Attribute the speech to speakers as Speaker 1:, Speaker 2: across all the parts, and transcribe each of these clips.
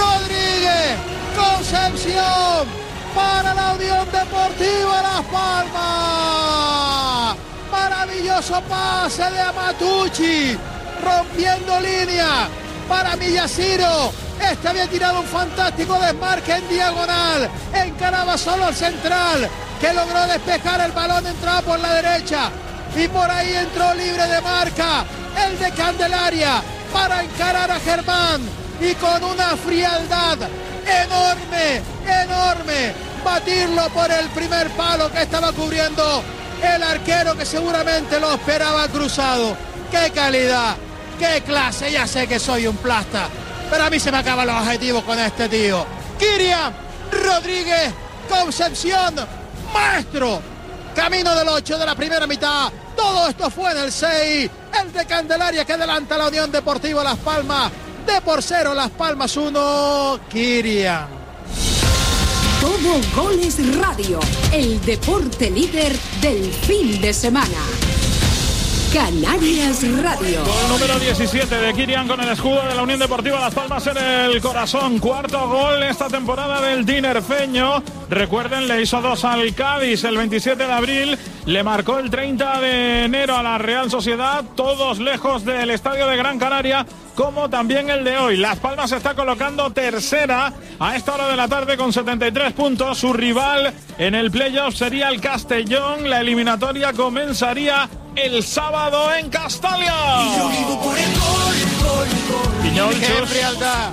Speaker 1: Rodríguez, Concepción, para la Unión Deportiva Las Palmas. Maravilloso pase de Amatucci, rompiendo línea para Millasiro. Este había tirado un fantástico desmarque en diagonal, encaraba solo al central, que logró despejar el balón, entraba por la derecha y por ahí entró libre de marca el de Candelaria para encarar a Germán y con una frialdad enorme batirlo por el primer palo que estaba cubriendo el arquero, que seguramente lo esperaba cruzado. ¡Qué calidad! ¡Qué clase! Ya sé que soy un plasta, pero a mí se me acaban los objetivos con este tío. Kyrian Rodríguez, Concepción, maestro. Camino del 8 de la primera mitad. Todo esto fue en el 6. El de Candelaria, que adelanta a la Unión Deportiva Las Palmas. De por 0, Las Palmas 1, Kyrian.
Speaker 2: Todo Goles Radio, el deporte líder del fin de semana. Canarias Radio.
Speaker 3: Gol número 17 de Kyrian con el escudo de la Unión Deportiva Las Palmas en el corazón. Cuarto gol esta temporada del tinerfeño. Recuerden, le hizo 2 al Cádiz el 27 de abril. Le marcó el 30 de enero a la Real Sociedad. Todos lejos del estadio de Gran Canaria, como también el de hoy. Las Palmas se está colocando tercera a esta hora de la tarde con 73 puntos. Su rival en el playoff sería el Castellón. La eliminatoria comenzaría el sábado en Castalia.
Speaker 1: Piñol, qué frialdad.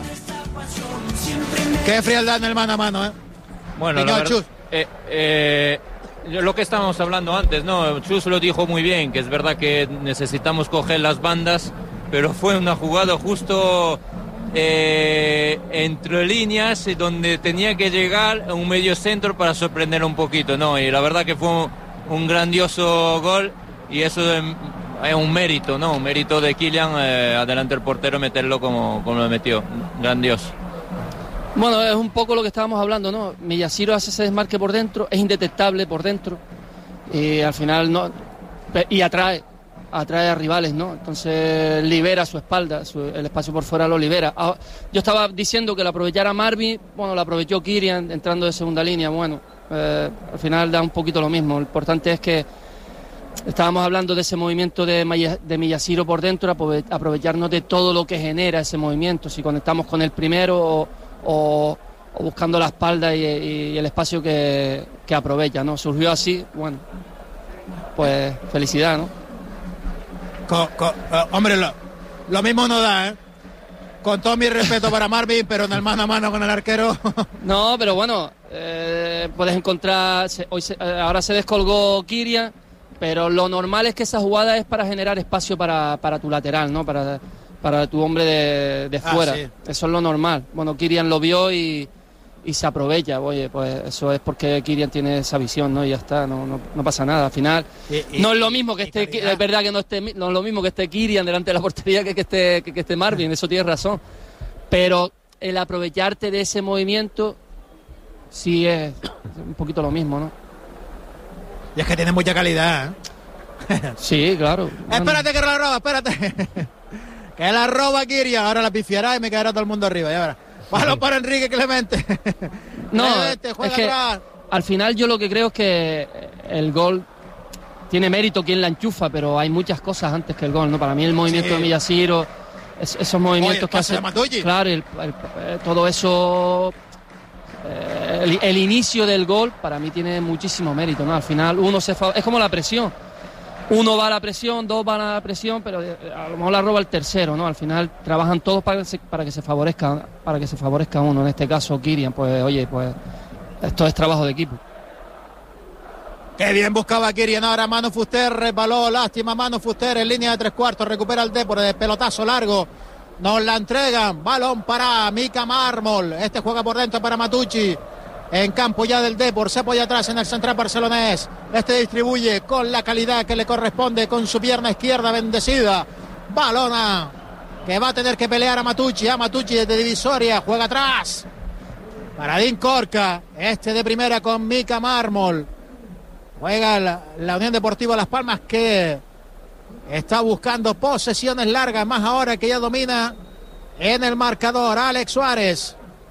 Speaker 1: Qué frialdad en el mano a mano, ¿eh?
Speaker 4: Bueno,
Speaker 1: Piñol,
Speaker 4: Chus. Lo que estábamos hablando antes, ¿no? Chus lo dijo muy bien, que es verdad que necesitamos coger las bandas, pero fue una jugada justo entre líneas donde tenía que llegar un medio centro para sorprender un poquito, ¿no? Y la verdad que fue un grandioso gol. Y eso es un mérito, ¿no? Un mérito de Kylian, adelante el portero, meterlo como lo metió. Grandioso.
Speaker 5: Bueno, es un poco lo que estábamos hablando, ¿no? Millasiro hace ese desmarque por dentro, es indetectable por dentro. Y al final no. Y atrae a rivales, ¿no? Entonces libera su espalda, el espacio por fuera lo libera. Yo estaba diciendo que lo aprovechara Marvin, bueno, lo aprovechó Kylian entrando de segunda línea, bueno. Al final da un poquito lo mismo. Lo importante es que estábamos hablando de ese movimiento de Millasiro por dentro, aprovecharnos de todo lo que genera ese movimiento, si conectamos con el primero o buscando la espalda y el espacio que aprovecha, ¿no? Surgió así, bueno, pues felicidad, ¿no?
Speaker 1: Hombre, lo mismo no da, ¿eh? Con todo mi respeto para Marvin, pero en el mano a mano con el arquero.
Speaker 5: No, pero bueno, puedes encontrar, ahora se descolgó Kyrian, pero lo normal es que esa jugada es para generar espacio para tu lateral, ¿no? Para tu hombre de fuera. Sí. Eso es lo normal. Bueno, Kyrian lo vio y se aprovecha. Oye, pues eso es porque Kyrian tiene esa visión, ¿no? Y ya está, no pasa nada. Al final, no es lo mismo que esté, es verdad que no es lo mismo que esté Kyrian delante de la portería que esté Marvin, eso tienes razón. Pero el aprovecharte de ese movimiento sí es un poquito lo mismo, ¿no?
Speaker 1: Y es que tiene mucha calidad,
Speaker 5: ¿eh? Sí, claro.
Speaker 1: Espérate que la roba, espérate. Que la roba Kyrian, ahora la pifiará y me quedará todo el mundo arriba. Ya verás. Balón para Enrique Clemente.
Speaker 5: No,
Speaker 1: juega
Speaker 5: es que
Speaker 1: atrás.
Speaker 5: Al final yo lo que creo es que el gol tiene mérito quien la enchufa, pero hay muchas cosas antes que el gol, ¿no? Para mí el movimiento de Millasiro, esos movimientos que hace... Claro, todo eso... El inicio del gol para mí tiene muchísimo mérito, ¿no? Al final es como la presión. Uno va a la presión, dos van a la presión, pero a lo mejor la roba el tercero, ¿no? Al final trabajan todos para que se favorezca uno. En este caso Kyrian, pues oye, pues esto es trabajo de equipo.
Speaker 1: Qué bien buscaba Kyrian ahora. Manu Fuster resbaló, lástima. Manu Fuster en línea de 3/4, recupera el Depor de pelotazo largo. Nos la entregan, balón para Mika Mármol. Este juega por dentro para Matucci. En campo ya del Depor, se apoya atrás en el central barcelonés. Este distribuye con la calidad que le corresponde, con su pierna izquierda bendecida. Balona que va a tener que pelear a Matucci desde divisoria, juega atrás. Para Dean Corca, este de primera con Mika Mármol. Juega la Unión Deportiva Las Palmas, que está buscando posesiones largas, más ahora que ya domina en el marcador. Alex Suárez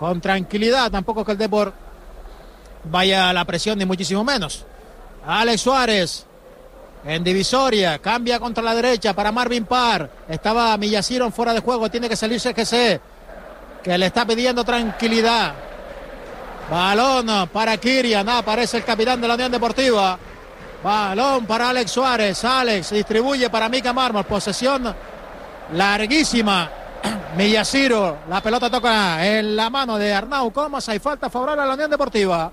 Speaker 1: con tranquilidad, tampoco que el Depor vaya a la presión ni muchísimo menos. Alex Suárez en divisoria, cambia contra la derecha para Marvin Parr, estaba Millasiron fuera de juego, tiene que salirse que le está pidiendo tranquilidad. Balón para Kirian, aparece el capitán de la Unión Deportiva. Balón para Alex Suárez, Alex distribuye para Mika Mármol, posesión larguísima. Millasiro, la pelota toca en la mano de Arnau Comas, hay falta favorable a la Unión Deportiva.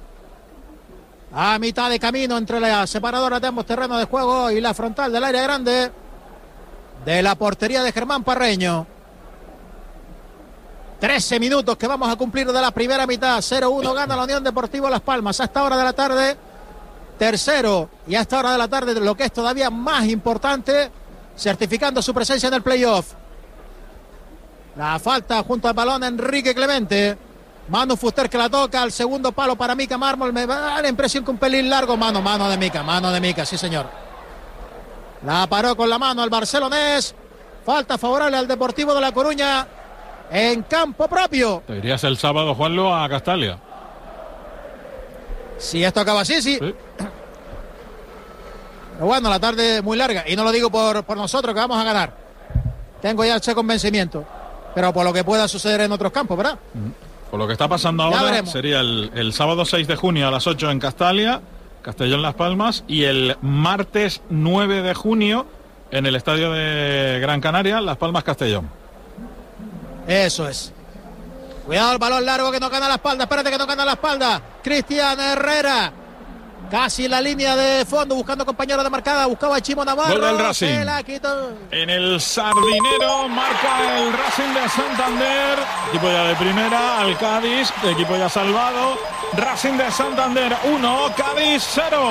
Speaker 1: A mitad de camino entre la separadora de ambos terrenos de juego y la frontal del área grande de la portería de Germán Parreño. 13 minutos que vamos a cumplir de la primera mitad. 0-1 gana la Unión Deportiva Las Palmas. A esta hora de la tarde, tercero. Y a esta hora de la tarde, lo que es todavía más importante, certificando su presencia en el playoff. La falta junto al balón Enrique Clemente. Manu Fuster que la toca al segundo palo para Mika Mármol. Me da la impresión que un pelín largo. Mano de Mika, sí señor. La paró con la mano el barcelonés. Falta favorable al Deportivo de La Coruña en campo propio.
Speaker 3: Te irías el sábado, Juanlo, a Castalia.
Speaker 1: Si esto acaba así, sí. Pero bueno, la tarde es muy larga. Y no lo digo por nosotros, que vamos a ganar. Tengo ya ese convencimiento. Pero por lo que pueda suceder en otros campos, ¿verdad?
Speaker 3: Por lo que está pasando ahora, sería el sábado 6 de junio a las 8 en Castalia, Castellón Las Palmas, y el martes 9 de junio en el estadio de Gran Canaria, Las Palmas Castellón.
Speaker 1: Eso es. Cuidado el balón largo que no gana la espalda. Espérate que no gana la espalda. Cristian Herrera. Casi la línea de fondo buscando compañero de marcada. Buscaba a Chimo Navarro.
Speaker 3: Gol del Racing. En el Sardinero marca el Racing de Santander. Equipo ya de primera. Al Cádiz. Equipo ya salvado. Racing de Santander 1. Cádiz 0.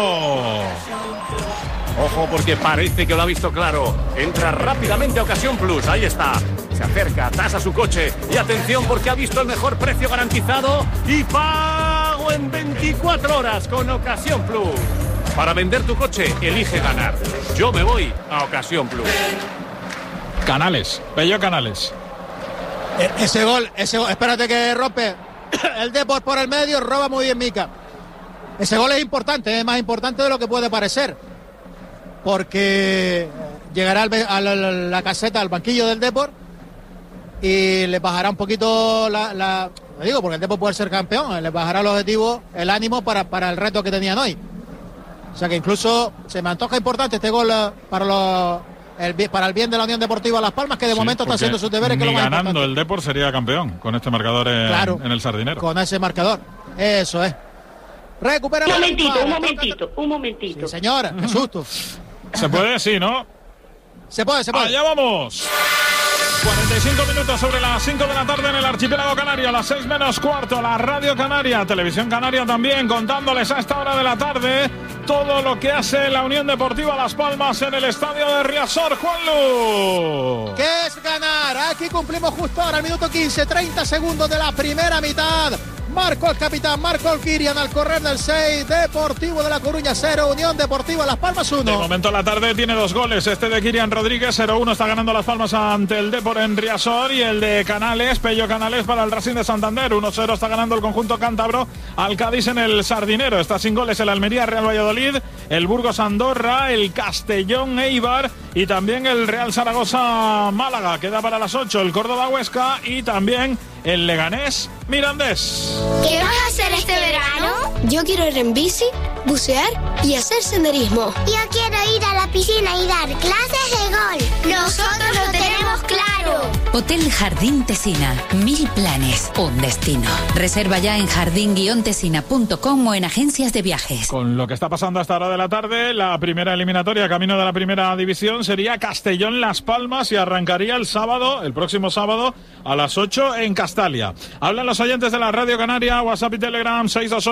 Speaker 6: Ojo porque parece que lo ha visto claro. Entra rápidamente a Ocasión Plus. Ahí está. Se acerca, tasa su coche. Y atención porque ha visto el mejor precio garantizado. Y pago en 24 horas con Ocasión Plus. Para vender tu coche, elige ganar. Yo me voy a Ocasión Plus.
Speaker 3: Canales. Peugeot Canales.
Speaker 1: Ese gol. Espérate que rompe. El Depor por el medio. Roba muy bien Mika. Ese gol es importante. Es más importante de lo que puede parecer. Porque llegará a la caseta, al banquillo del Depor, y le bajará un poquito lo digo porque el Depor puede ser campeón, le bajará el objetivo, el ánimo para el reto que tenían hoy. O sea que incluso se me antoja importante este gol para el bien de la Unión Deportiva Las Palmas, que de momento está haciendo sus deberes, que lo más
Speaker 3: ganando
Speaker 1: importante.
Speaker 3: El Depor sería campeón con este marcador en el Sardinero.
Speaker 1: Con ese marcador, eso es. Recupera
Speaker 7: Un momentito.
Speaker 1: Sí, señora, qué susto.
Speaker 3: Se puede, sí, ¿no?
Speaker 1: Se puede.
Speaker 3: Allá vamos. 45 minutos sobre las 5 de la tarde en el archipiélago canario, las 6 menos cuarto, la Radio Canaria, Televisión Canaria también, contándoles a esta hora de la tarde todo lo que hace la Unión Deportiva Las Palmas en el estadio de Riazor. Juanlu.
Speaker 1: ¿Qué es ganar? Aquí cumplimos justo ahora, el minuto 15, 30 segundos de la primera mitad. Marcó el capitán, marcó el Kirian al correr del 6. Deportivo de La Coruña 0, Unión Deportiva Las Palmas 1.
Speaker 3: De momento la tarde tiene 2 goles. Este de Kirian Rodríguez, 0-1, está ganando Las Palmas ante el Depor en Riazor. Y el de Canales, Peugeot Canales para el Racing de Santander. 1-0 está ganando el conjunto cántabro al Cádiz en el Sardinero. Está sin goles el Almería Real Valladolid, el Burgos Andorra, el Castellón Eibar y también el Real Zaragoza Málaga. Queda para las 8 el Córdoba Huesca y también el Leganés Mirandés.
Speaker 8: ¿Qué vas a hacer este verano?
Speaker 9: Yo quiero ir en bici, bucear y hacer senderismo.
Speaker 8: Yo quiero ir a la piscina y dar clases de golf. Nosotros lo tenemos claro.
Speaker 10: Hotel Jardín Tesina. 1000 planes, un destino. Reserva ya en jardín-tesina.com o en agencias de viajes.
Speaker 3: Con lo que está pasando a esta hora de la tarde, la primera eliminatoria camino de la primera división sería Castellón Las Palmas y arrancaría el próximo sábado a las 8 en Castalia. Hablan los oyentes de la Radio Canaria, WhatsApp y Telegram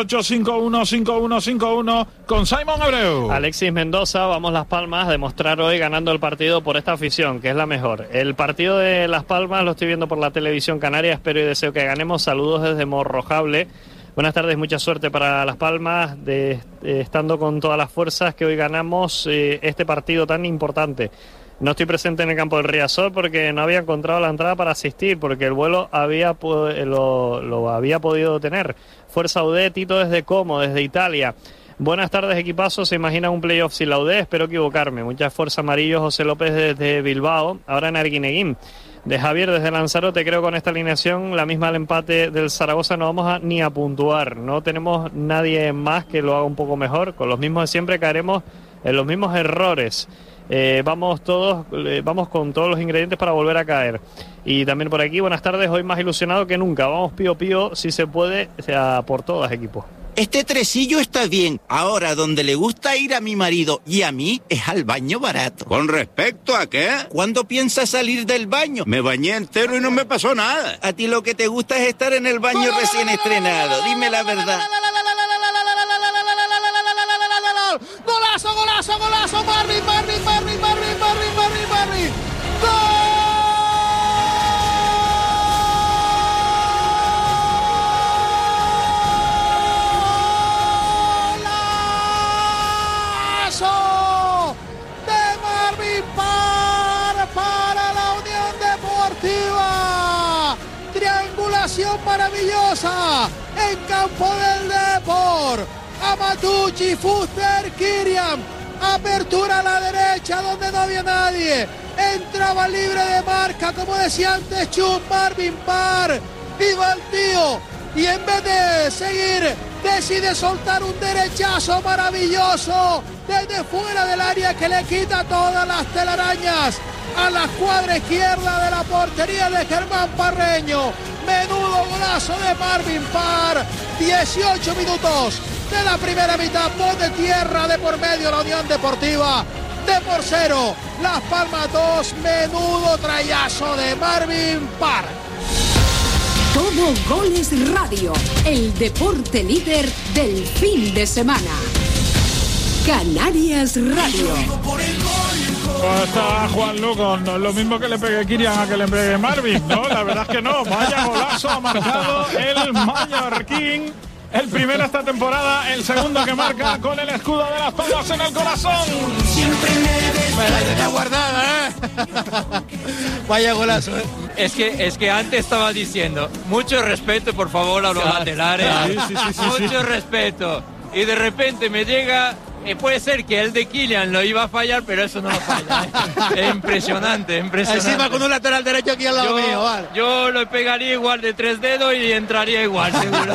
Speaker 3: 628-515151 con Simon Abreu.
Speaker 11: Alexis Mendoza, vamos Las Palmas a demostrar hoy ganando el partido por esta afición, que es la mejor. El partido de Las Palmas lo estoy viendo por la televisión canaria, espero y deseo que ganemos. Saludos desde Morrojable. Buenas tardes, mucha suerte para Las Palmas, estando con todas las fuerzas, que hoy ganamos este partido tan importante. No estoy presente en el campo del Riazor porque no había encontrado la entrada para asistir, porque el vuelo lo había podido tener. Fuerza UD, Tito desde Como, desde Italia. Buenas tardes, equipazo. ¿Se imaginan un playoff sin la UD? Espero equivocarme. Mucha fuerza, amarillo. José López desde Bilbao, ahora en Arguineguín. De Javier desde Lanzarote, creo con esta alineación, la misma al empate del Zaragoza, no vamos ni a puntuar. No tenemos nadie más que lo haga un poco mejor. Con los mismos de siempre caeremos en los mismos errores. Vamos con todos los ingredientes para volver a caer. Y también por aquí, buenas tardes, hoy más ilusionado que nunca. Vamos pío, si se puede, por todas, equipo.
Speaker 12: Este tresillo está bien. Ahora, donde le gusta ir a mi marido y a mí es al baño barato.
Speaker 13: ¿Con respecto a qué?
Speaker 12: ¿Cuándo piensas salir del baño?
Speaker 13: Me bañé entero y no me pasó nada.
Speaker 12: A ti lo que te gusta es estar en el baño recién estrenado. Dime la verdad.
Speaker 1: ¡Golazo, golazo, golazo! ¡Marvin! ¡Gol! Maravillosa en campo del Depor. Amatucci, Fuster, Kirian. Apertura a la derecha donde no había nadie. Entraba libre de marca, como decía antes Chum, Marvin Parr. Iba el tío y en vez de seguir decide soltar un derechazo maravilloso desde fuera del área que le quita todas las telarañas a la escuadra izquierda de la portería de Germán Parreño. Menudo golazo de Marvin Parr. 18 minutos de la primera mitad. Pone tierra de por medio la Unión Deportiva. Depor 0, Las Palmas 2. Menudo trayazo de Marvin Parr.
Speaker 2: Todo Goles Radio, el deporte líder del fin de semana. Canarias Radio.
Speaker 3: Está Juan Lu con lo mismo que le pegue Kirian a que le pegue Marvin, ¿no? La verdad es que no. Vaya golazo ha marcado el mallorquín. El primero esta temporada, el segundo que marca con el escudo de Las Palmas en el corazón.
Speaker 1: Me la tenía guardada, ¿eh? Vaya golazo, ¿eh?
Speaker 4: Es que antes estaba diciendo, mucho respeto, por favor, a los laterales. Mucho respeto. Y de repente me llega... puede ser que el de Kylian lo iba a fallar, pero eso no lo falla. Es impresionante.
Speaker 1: Encima con un lateral derecho aquí al lado mío, vale.
Speaker 4: Yo lo pegaría igual de 3 dedos y entraría igual, seguro.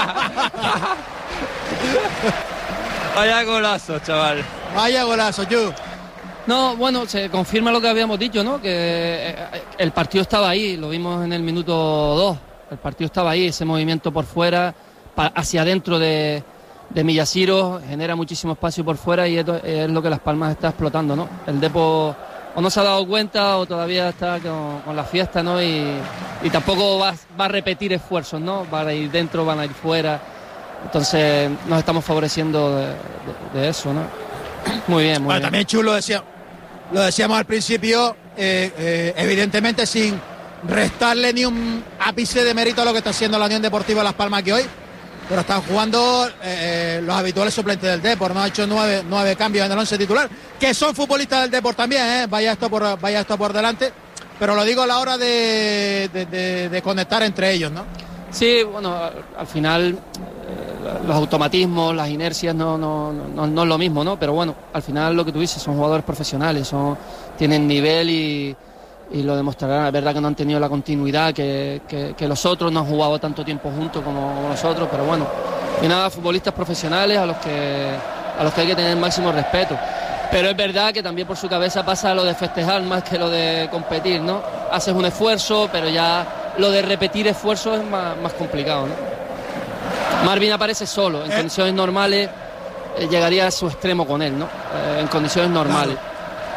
Speaker 4: Vaya golazo, chaval.
Speaker 1: Vaya golazo, Yu.
Speaker 5: No, bueno, se confirma lo que habíamos dicho, ¿no? Que el partido estaba ahí, lo vimos en el minuto 2. El partido estaba ahí, ese movimiento por fuera, hacia adentro de Millasiro, genera muchísimo espacio por fuera y es lo que Las Palmas está explotando, ¿no? El Depor o no se ha dado cuenta o todavía está con la fiesta, ¿no? Y tampoco va a repetir esfuerzos, ¿no? Van a ir dentro, van a ir fuera. Entonces nos estamos favoreciendo de eso, ¿no? Muy bien, muy bien.
Speaker 1: También Chulo lo decíamos al principio, evidentemente sin restarle ni un ápice de mérito a lo que está haciendo la Unión Deportiva Las Palmas aquí hoy. Pero están jugando los habituales suplentes del Depor, ¿no? Ha hecho nueve cambios en el 11 titular, que son futbolistas del Depor también, ¿eh? Vaya esto por delante. Pero lo digo a la hora de conectar entre ellos, ¿no?
Speaker 5: Sí, bueno, al final los automatismos, las inercias no es lo mismo, ¿no? Pero bueno, al final lo que tú dices, son jugadores profesionales, tienen nivel y lo demostrarán. Es verdad que no han tenido la continuidad que los otros, no han jugado tanto tiempo juntos como nosotros, pero bueno, y nada, futbolistas profesionales a los que hay que tener el máximo respeto. Pero es verdad que también por su cabeza pasa lo de festejar más que lo de competir, ¿no? Haces un esfuerzo, pero ya lo de repetir esfuerzos es más complicado, ¿no? Marvin aparece solo, en condiciones normales llegaría a su extremo con él, ¿no? En condiciones normales.
Speaker 1: Claro.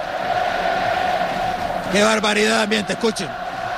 Speaker 1: Qué barbaridad de ambiente, escuchen.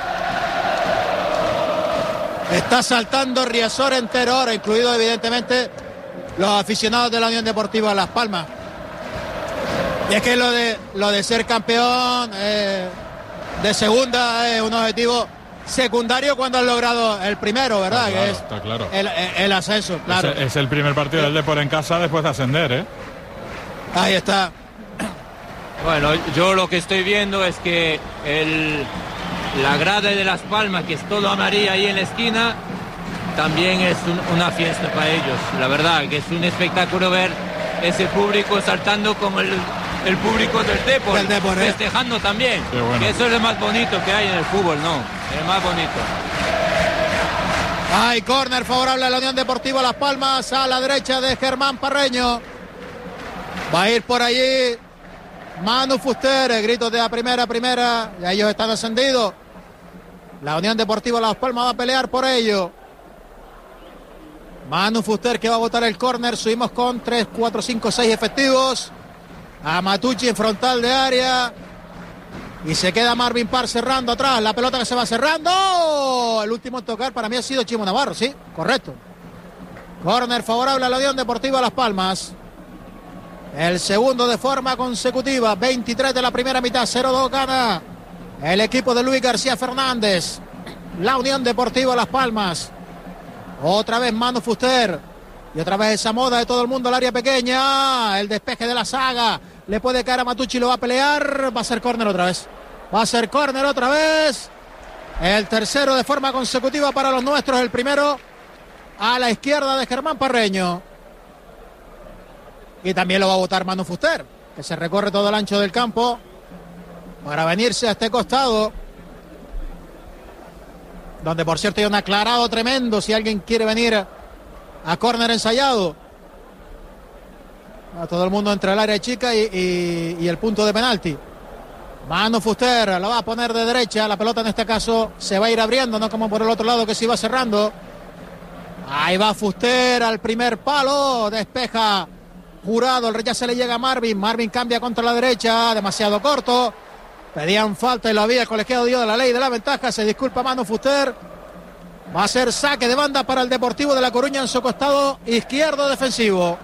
Speaker 1: Está saltando Riazor entero ahora, incluido evidentemente los aficionados de la Unión Deportiva Las Palmas. Y es que lo de ser campeón de segunda es un objetivo secundario cuando han logrado el primero, ¿verdad?
Speaker 3: Claro,
Speaker 1: que es
Speaker 3: está claro.
Speaker 1: El ascenso, claro.
Speaker 3: Es el primer partido del Depor en casa después de ascender, ¿eh?
Speaker 1: Ahí está.
Speaker 4: Bueno, yo lo que estoy viendo es que la grada de Las Palmas, que es todo amarilla ahí en la esquina, también es una fiesta para ellos. La verdad que es un espectáculo ver ese público saltando como el público del Depor, festejando también. Bueno. Que eso es lo más bonito que hay en el fútbol, ¿no? El más bonito.
Speaker 1: Hay córner favorable a la Unión Deportiva Las Palmas, a la derecha de Germán Parreño. Va a ir por allí Manu Fuster, gritos de a primera, ya ellos están ascendidos. La Unión Deportiva Las Palmas va a pelear por ello. Manu Fuster que va a botar el córner, subimos con 3, 4, 5, 6 efectivos. A Matucci en frontal de área. Y se queda Marvin Parr cerrando atrás, la pelota que se va cerrando. El último en tocar para mí ha sido Chimo Navarro, sí, correcto. Córner favorable a la Unión Deportiva Las Palmas. El segundo de forma consecutiva, 23 de la primera mitad, 0-2 gana el equipo de Luis García Fernández. La Unión Deportiva Las Palmas. Otra vez Manu Fuster. Y otra vez esa moda de todo el mundo al área pequeña. El despeje de la saga. Le puede caer a Matucci, lo va a pelear. Va a ser córner otra vez. Va a ser córner otra vez. El tercero de forma consecutiva para los nuestros. El primero a la izquierda de Germán Parreño. Y también lo va a botar Manu Fuster, que se recorre todo el ancho del campo para venirse a este costado. Donde, por cierto, hay un aclarado tremendo si alguien quiere venir a córner ensayado. A todo el mundo entre el área chica y el punto de penalti. Manu Fuster lo va a poner de derecha. La pelota en este caso se va a ir abriendo, no como por el otro lado que se iba cerrando. Ahí va Fuster al primer palo. Despeja Jurado. El rechazo le llega a Marvin. Marvin cambia contra la derecha. Demasiado corto. Pedían falta y lo había. El colegiado dio de la ley de la ventaja. Se disculpa Manu Fuster. Va a ser saque de banda para el Deportivo de La Coruña en su costado izquierdo defensivo.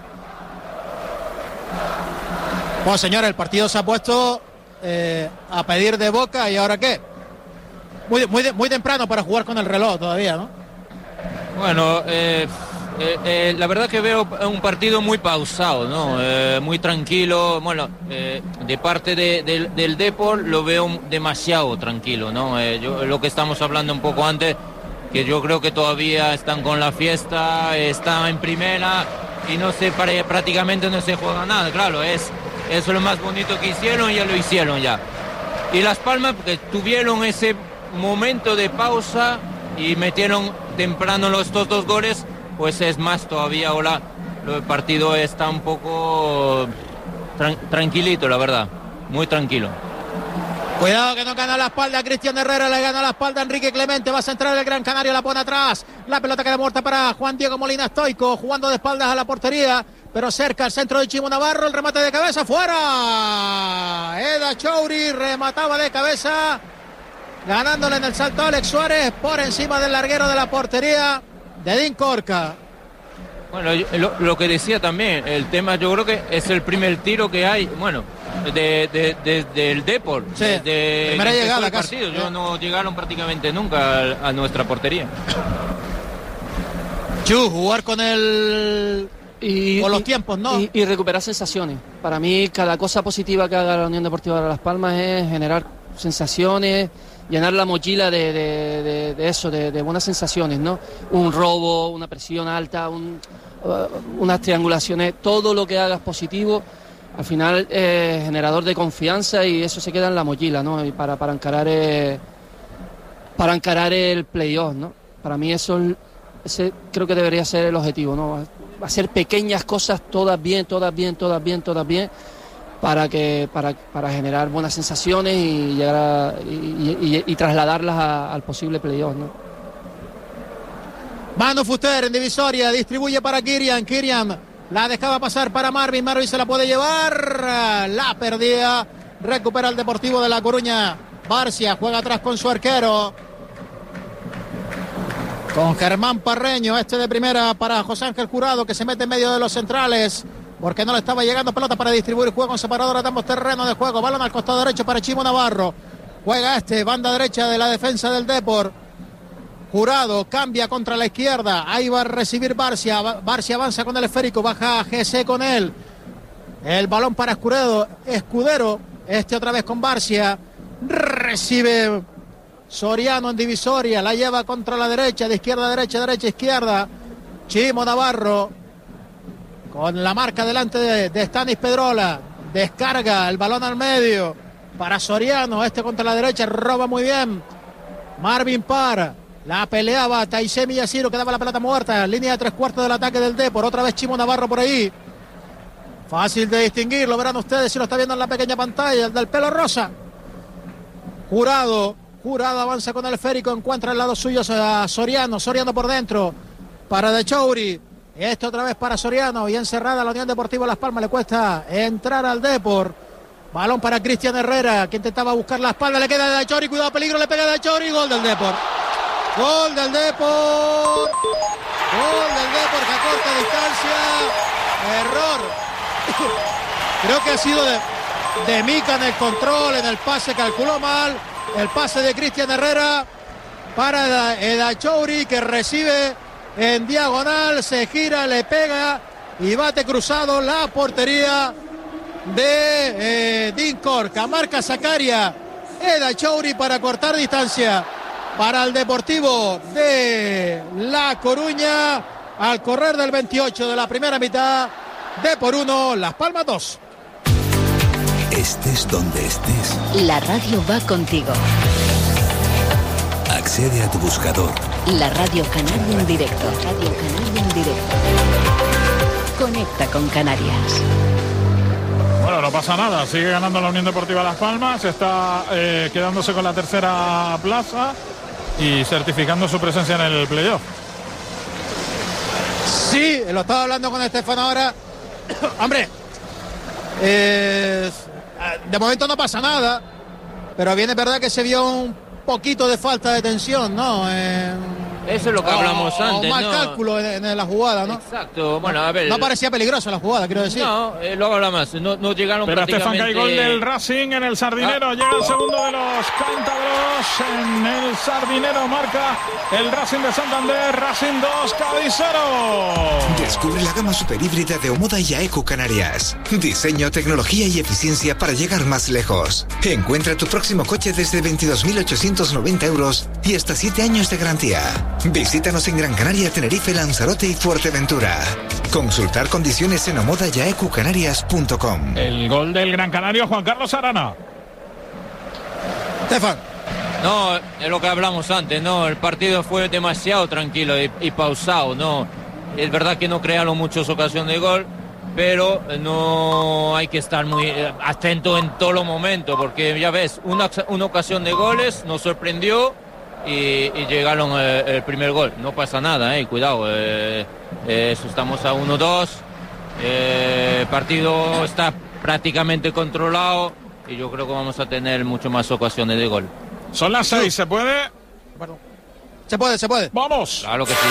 Speaker 1: Pues señores, el partido se ha puesto a pedir de boca. ¿Y ahora qué? Muy temprano para jugar con el reloj todavía, ¿no?
Speaker 4: Bueno, la verdad que veo un partido muy pausado, ¿no? Muy tranquilo. Bueno, de parte del Depor lo veo demasiado tranquilo, ¿no? Lo que estamos hablando un poco antes, que yo creo que todavía están con la fiesta, están en primera y prácticamente no se juega nada. Claro, eso es lo más bonito que hicieron, ya lo hicieron ya. Y Las Palmas, porque tuvieron ese momento de pausa y metieron temprano los dos goles, pues es más todavía ahora el partido está un poco tranquilito, la verdad, muy tranquilo.
Speaker 1: Cuidado que no gana la espalda Cristian Herrera, le gana la espalda a Enrique Clemente, va a centrar el Gran Canario, la pone atrás, la pelota queda muerta para Juan Diego Molina Stoico, jugando de espaldas a la portería, pero cerca al centro de Chimo Navarro, el remate de cabeza, fuera. Eda Chouri remataba de cabeza, ganándole en el salto a Alex Suárez, por encima del larguero de la portería de Dean Corca.
Speaker 4: Bueno, lo que decía también, el tema, yo creo que es el primer tiro que hay, bueno, del Depor,
Speaker 1: sí,
Speaker 4: de
Speaker 1: primera llegada
Speaker 4: casi. Ellos no llegaron prácticamente nunca a nuestra portería.
Speaker 1: Jugar con con los tiempos, ¿no?
Speaker 5: Y recuperar sensaciones. Para mí, cada cosa positiva que haga la Unión Deportiva de Las Palmas es generar sensaciones, llenar la mochila de eso, de buenas sensaciones, ¿no? Un robo, una presión alta, unas triangulaciones, todo lo que hagas positivo, al final es generador de confianza y eso se queda en la mochila, ¿no? Y para encarar el playoff, ¿no? Para mí ese creo que debería ser el objetivo, ¿no? Hacer pequeñas cosas todas bien, para generar buenas sensaciones y llegar y trasladarlas al posible playoff, ¿no?
Speaker 1: Manu Fuster en divisoria, distribuye para Kirian, la dejaba pasar para Marvin se la puede llevar, la perdía, recupera el Deportivo de La Coruña. Barcia juega atrás con su arquero, con Germán Parreño, de primera para José Ángel Jurado, que se mete en medio de los centrales porque no le estaba llegando pelota para distribuir juego en separadora de ambos terrenos de juego. Balón al costado derecho para Chimo Navarro, juega banda derecha de la defensa del Depor. Jurado cambia contra la izquierda, ahí va a recibir Barcia avanza con el esférico, baja GC con él, el balón para Escudero, Otra vez con Barcia. Recibe Soriano en divisoria. La lleva contra la derecha. De izquierda a derecha, derecha a izquierda. Chimo Navarro. Con la marca delante de Stanis Pedrola. Descarga el balón al medio. Para Soriano. Contra la derecha. Roba muy bien. Marvin Parr. La peleaba Taisé Miyashiro, quedaba la pelota muerta. Línea de 3/4 del ataque del Depor. Otra vez Chimo Navarro por ahí. Fácil de distinguir, lo verán ustedes si lo está viendo en la pequeña pantalla. El del pelo rosa. Jurado avanza con el esférico. Encuentra al lado suyo a Soriano. Soriano por dentro. Para De Chouri. Otra vez para Soriano. Bien cerrada la Unión Deportiva Las Palmas. Le cuesta entrar al Depor. Balón para Cristian Herrera, que intentaba buscar la espalda. Le queda De Chouri. Cuidado, peligro. Le pega De Chouri. Gol del Depor. Gol del Depor que a corta distancia. Error. Creo que ha sido de Mica en el control, en el pase, calculó mal. El pase de Cristian Herrera para Eda Chouri, que recibe en diagonal, se gira, le pega y bate cruzado la portería de Dincorca. Marca Sacaria. Eda Chouri para cortar distancia para el Deportivo de La Coruña al correr del 28 de la primera mitad. Depor 1, Las Palmas 2.
Speaker 14: Estés donde estés,
Speaker 10: La radio va contigo.
Speaker 14: accede a tu buscador.
Speaker 10: La Radio Canaria en directo. Radio Canaria en directo. Conecta con Canarias.
Speaker 3: Bueno, no pasa nada, sigue ganando la Unión Deportiva Las Palmas, está quedándose con la tercera plaza y certificando su presencia en el playoff.
Speaker 1: Sí, lo estaba hablando con Estefano ahora. Hombre, de momento no pasa nada, pero bien es verdad que se vio un poquito de falta de tensión, ¿no?
Speaker 4: Eso es lo que hablamos antes,
Speaker 1: mal
Speaker 4: ¿no?
Speaker 1: cálculo en la jugada, ¿no?
Speaker 4: Exacto, bueno, a ver.
Speaker 1: No parecía peligrosa la jugada, quiero decir.
Speaker 4: No, luego hablamos, no llegaron
Speaker 3: pero
Speaker 4: prácticamente...
Speaker 3: Estefan, que hay gol del Racing en el Sardinero, llega el segundo de los cántabros en el Sardinero, marca el Racing de Santander, Racing 2, Cádiz 0.
Speaker 14: Descubre la gama superhíbrida de Omoda y AECO Canarias. Diseño, tecnología y eficiencia para llegar más lejos. Encuentra tu próximo coche desde 22.890 euros y hasta 7 años de garantía. Visítanos en Gran Canaria, Tenerife, Lanzarote y Fuerteventura. Consultar condiciones en omodayaecucanarias.com.
Speaker 3: El gol del Gran Canario, Juan Carlos Arana.
Speaker 1: Estefan.
Speaker 4: No, es lo que hablamos antes, ¿no? El partido fue demasiado tranquilo y pausado, ¿no? Es verdad que no crearon muchas ocasiones de gol, pero no hay que estar muy atento en todo los momentos, porque ya ves, una ocasión de goles nos sorprendió y llegaron el primer gol. No pasa nada, cuidado, estamos a 1-2, el partido está prácticamente controlado y yo creo que vamos a tener mucho más ocasiones de gol.
Speaker 3: Son las 6, ¿se puede?
Speaker 1: Se puede.
Speaker 3: ¡Vamos!
Speaker 4: Claro que sí.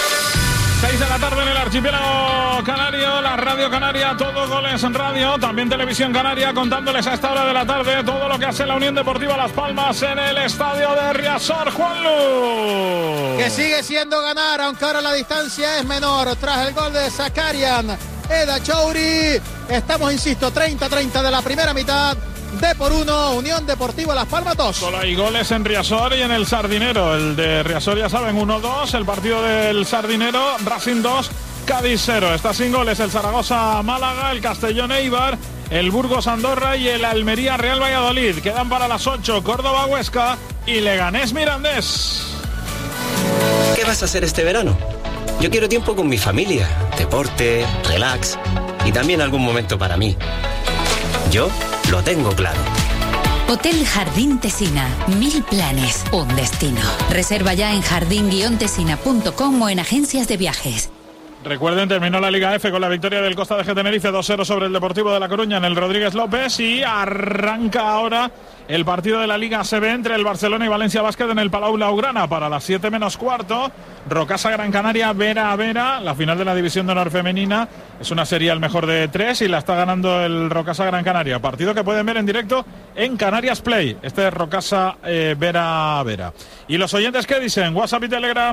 Speaker 3: 6 de la tarde en el archipiélago canario, la Radio Canaria, todo goles en radio, también Televisión Canaria, contándoles a esta hora de la tarde todo lo que hace la Unión Deportiva Las Palmas en el estadio de Riazor. Juanlu.
Speaker 1: Que sigue siendo ganar, aunque ahora la distancia es menor, tras el gol de Zakarian, Eda Chouri. Estamos, insisto, 30-30 de la primera mitad. Depor 1, Unión Deportiva Las Palmas 2.
Speaker 3: Solo hay goles en Riazor y en el Sardinero. El de Riazor, ya saben, 1-2. El partido del Sardinero, Racing 2, Cádiz 0. Está sin goles el Zaragoza Málaga, el Castellón Eibar, el Burgos Andorra y el Almería Real Valladolid. Quedan para las 8 Córdoba Huesca y Leganés Mirandés.
Speaker 15: ¿Qué vas a hacer este verano? Yo quiero tiempo con mi familia, deporte, relax y también algún momento para mí. Yo lo tengo claro.
Speaker 10: Hotel Jardín Tesina. 1000 planes, un destino. Reserva ya en jardín-tesina.com o en agencias de viajes.
Speaker 3: Recuerden, terminó la Liga F con la victoria del Costa de Tenerife 2-0 sobre el Deportivo de La Coruña en el Rodríguez López y arranca ahora el partido de la Liga ACB entre el Barcelona y Valencia Basket en el Palau Blaugrana para las 7:15. Rocasa Gran Canaria, Vera a Vera, la final de la División de Honor femenina. Es una serie al mejor de 3 y la está ganando el Rocasa Gran Canaria. Partido que pueden ver en directo en Canarias Play. Este es Rocasa Vera a Vera. ¿Y los oyentes qué dicen? WhatsApp y Telegram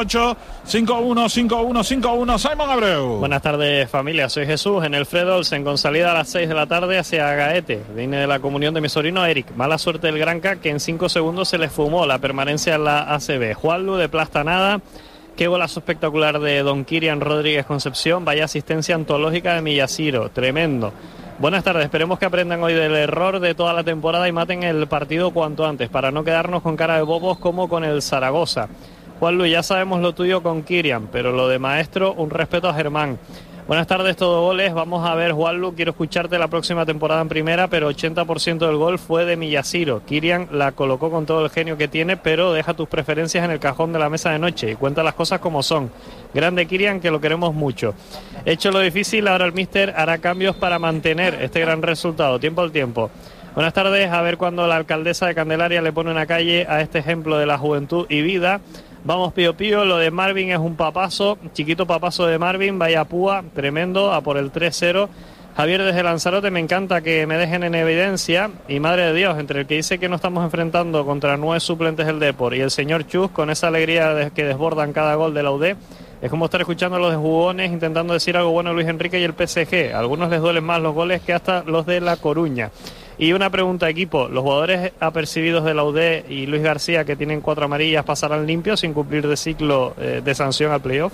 Speaker 3: 628-515151. Simon Abreu.
Speaker 11: Buenas tardes, familia. Soy Jesús en el Fred Olsen con salida a las 6 de la tarde hacia Gaete. Vine de la comunión de mi sobrino Eric. Mala suerte del Granca, que en 5 segundos se le fumó la permanencia en la ACB. Juanlu de Plastanada. Qué golazo espectacular de Don Kirian Rodríguez Concepción. Vaya asistencia antológica de Miyashiro. Tremendo. Buenas tardes. Esperemos que aprendan hoy del error de toda la temporada y maten el partido cuanto antes para no quedarnos con cara de bobos como con el Zaragoza. Juan Luis, ya sabemos lo tuyo con Kirian, pero lo de maestro, un respeto a Germán. Buenas tardes, todo goles. Vamos a ver, Juanlu, quiero escucharte la próxima temporada en primera, pero 80% del gol fue de Miyashiro. Kirian la colocó con todo el genio que tiene, pero deja tus preferencias en el cajón de la mesa de noche y cuenta las cosas como son. Grande Kirian, que lo queremos mucho. Hecho lo difícil, ahora el míster hará cambios para mantener este gran resultado, tiempo al tiempo. Buenas tardes, a ver cuando la alcaldesa de Candelaria le pone una calle a este ejemplo de la juventud y vida. Vamos Pío Pío, lo de Marvin es un papazo, chiquito papazo de Marvin, vaya púa, tremendo, a por el 3-0. Javier desde Lanzarote, me encanta que me dejen en evidencia, y madre de Dios, entre el que dice que no estamos enfrentando contra 9 suplentes del Depor y el señor Chus, con esa alegría que desbordan cada gol de la UD, es como estar escuchando a los de jugones intentando decir algo bueno a Luis Enrique y el PSG. A algunos les duelen más los goles que hasta los de La Coruña. Y una pregunta, equipo, ¿los jugadores apercibidos de la UD y Luis García, que tienen 4 amarillas, pasarán limpios sin cumplir de ciclo de sanción al playoff?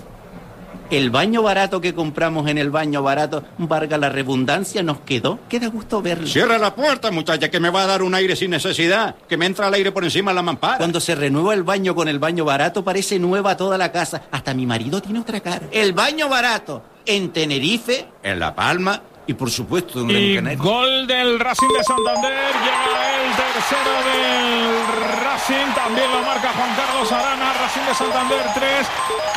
Speaker 12: El baño barato que compramos en el baño barato, valga la redundancia, nos quedó. Queda gusto verlo.
Speaker 13: Cierra la puerta, muchacha, que me va a dar un aire sin necesidad. Que me entra el aire por encima de la mampara.
Speaker 12: Cuando se renueva el baño con el baño barato, parece nueva toda la casa. Hasta mi marido tiene otra cara. El baño barato en Tenerife, en La Palma y por supuesto en Gran Canaria.
Speaker 3: Gol del Racing de Santander, llega el tercero del Racing, también lo marca Juan Carlos Arana. Racing de Santander 3,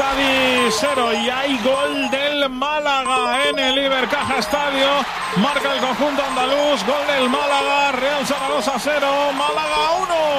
Speaker 3: Cádiz 0, y hay gol del Málaga en el Ibercaja Estadio, marca el conjunto andaluz, gol del Málaga, Real Zaragoza 0, Málaga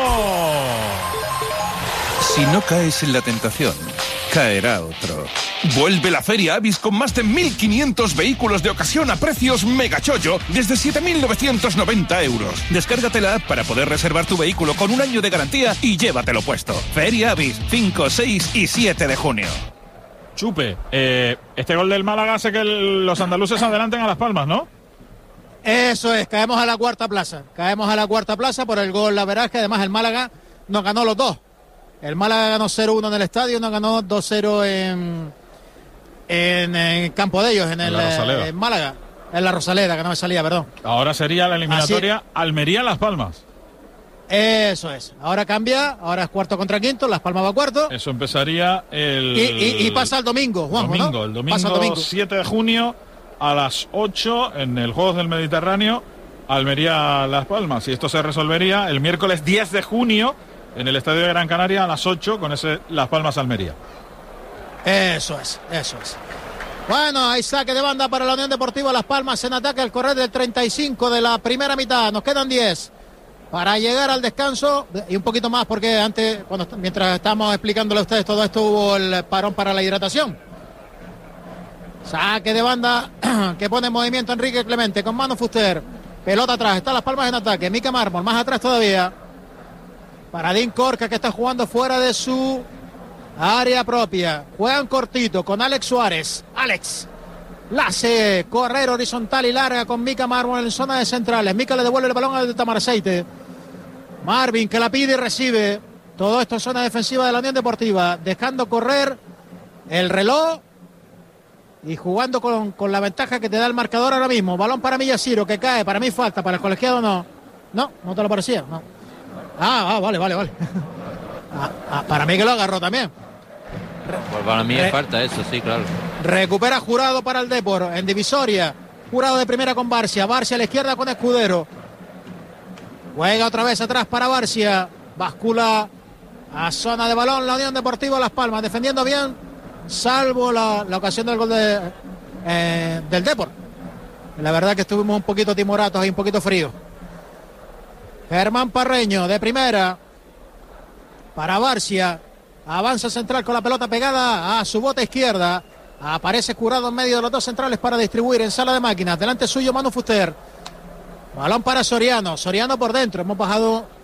Speaker 3: 1.
Speaker 16: Si no caes en la tentación, caerá otro. Vuelve la Feria Avis con más de 1.500 vehículos de ocasión a precios megachollo desde 7.990 euros. Descárgate la app para poder reservar tu vehículo con un año de garantía y llévatelo puesto. Feria Avis, 5, 6 y 7 de junio.
Speaker 3: Chupe, este gol del Málaga hace que los andaluces adelanten a Las Palmas, ¿no?
Speaker 1: Eso es, caemos a la cuarta plaza. Caemos a la cuarta plaza por el gol, la verdad que además el Málaga nos ganó los dos. El Málaga ganó 0-1 en el estadio, nos ganó 2-0 en campo de ellos, en Málaga. En la Rosaleda, que no me salía, perdón.
Speaker 3: Ahora sería la eliminatoria Almería-Las Palmas.
Speaker 1: Eso es. Ahora cambia, ahora es cuarto contra quinto, Las Palmas va cuarto.
Speaker 3: Eso empezaría el...
Speaker 1: Y pasa el domingo, Juanjo, ¿no?
Speaker 3: El domingo 7 de junio a las 8 en el Juegos del Mediterráneo, Almería-Las Palmas. Y esto se resolvería el miércoles 10 de junio en el Estadio de Gran Canaria a las 8 con ese Las Palmas-Almería.
Speaker 1: Eso es. Bueno, hay saque de banda para la Unión Deportiva Las Palmas en ataque al correr del 35 de la primera mitad. Nos quedan 10 para llegar al descanso y un poquito más porque antes, mientras estamos explicándole a ustedes todo esto, hubo el parón para la hidratación. Saque de banda que pone en movimiento Enrique Clemente con Manu Fuster. Pelota atrás, está Las Palmas en ataque. Mica Mármol, más atrás todavía. Para Dean Corca, que está jugando fuera de su área propia. Juegan cortito con Alex Suárez. Alex la hace correr horizontal y larga con Mica Mármol en zona de centrales. Mica le devuelve el balón al de Tamarceite. Marvin que la pide y recibe. Todo esto en zona defensiva de la Unión Deportiva. Dejando correr el reloj y jugando con la ventaja que te da el marcador ahora mismo. Balón para Miyashiro que cae. Para mí falta, para el colegiado no. No te lo parecía, no. Vale. Para mí que lo agarró también.
Speaker 4: Pues para mí es falta eso, sí, claro.
Speaker 1: Recupera Jurado para el Depor en divisoria. Jurado de primera con Barcia. Barcia a la izquierda con Escudero. Juega otra vez atrás para Barcia. Bascula a zona de balón la Unión Deportiva Las Palmas. Defendiendo bien, salvo la ocasión del gol del Depor. La verdad que estuvimos un poquito timoratos y un poquito fríos. Germán Parreño de primera para Barcia. Avanza central con la pelota pegada a su bota izquierda. Aparece Curado en medio de los dos centrales para distribuir en sala de máquinas. Delante suyo Manu Fuster. Balón para Soriano. Soriano por dentro. Hemos bajado